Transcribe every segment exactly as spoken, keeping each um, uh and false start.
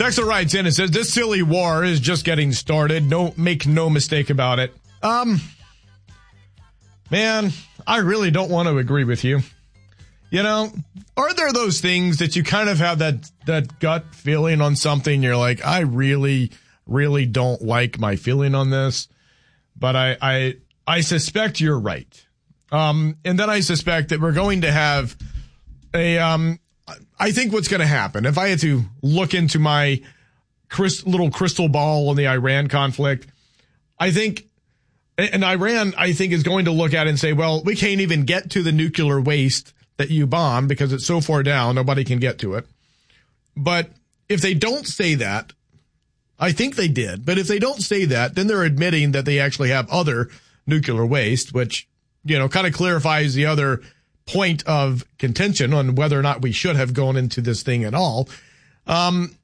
Texter writes in and says, this silly war is just getting started. No, make no mistake about it. Um, man, I really don't want to agree with you. You know, are there those things that you kind of have that, that gut feeling on something? You're like, I really, really don't like my feeling on this, but I, I, I suspect you're right. Um, and then I suspect that we're going to have a, um, I think what's going to happen, if I had to look into my crystal, little crystal ball on the Iran conflict, I think, and Iran, I think, is going to look at it and say, well, we can't even get to the nuclear waste that you bomb because it's so far down, nobody can get to it. But if they don't say that, I think they did, but if they don't say that, then they're admitting that they actually have other nuclear waste, which, you know, kind of clarifies the other point of contention on whether or not we should have gone into this thing at all. Um,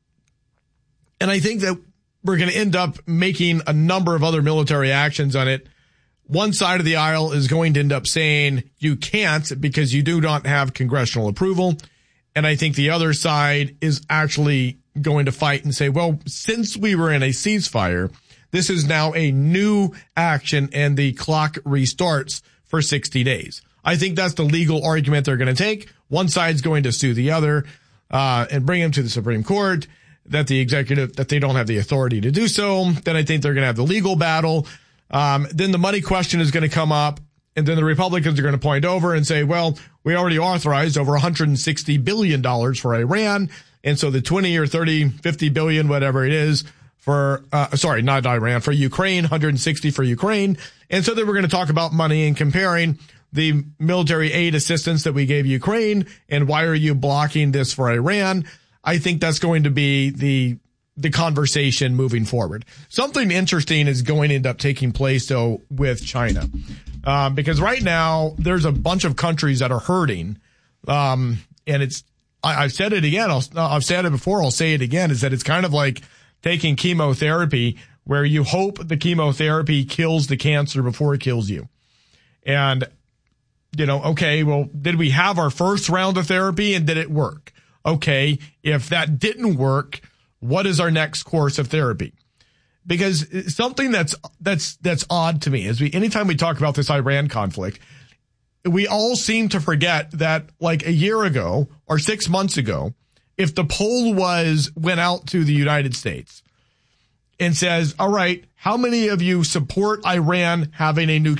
and I think that we're going to end up making a number of other military actions on it. One side of the aisle is going to end up saying you can't because you do not have congressional approval. And I think the other side is actually going to fight and say, well, since we were in a ceasefire, this is now a new action and the clock restarts for sixty days. I think that's the legal argument they're going to take. One side's going to sue the other uh, and bring him to the Supreme Court, that the executive, that they don't have the authority to do so. Then I think they're going to have the legal battle. Um, then the money question is going to come up, and then the Republicans are going to point over and say, well, we already authorized over one hundred sixty billion dollars for Iran. And so the twenty or thirty, fifty billion, whatever it is for, uh, sorry, not Iran, for Ukraine, one hundred sixty for Ukraine. And so then we're going to talk about money and comparing the military aid assistance that we gave Ukraine and why are you blocking this for Iran? I think that's going to be the the conversation moving forward. Something interesting is going to end up taking place, though, with China. Um, because right now, there's a bunch of countries that are hurting. Um, and it's, I, I've said it again, I'll, I've said it before, I'll say it again, is that it's kind of like taking chemotherapy where you hope the chemotherapy kills the cancer before it kills you. And, you know, okay, well, did we have our first round of therapy and did it work? Okay, if that didn't work, what is our next course of therapy? Because something that's that's that's odd to me is we anytime we talk about this Iran conflict, we all seem to forget that like a year ago or six months ago, if the poll was went out to the United States and says, all right, how many of you support Iran having a nuclear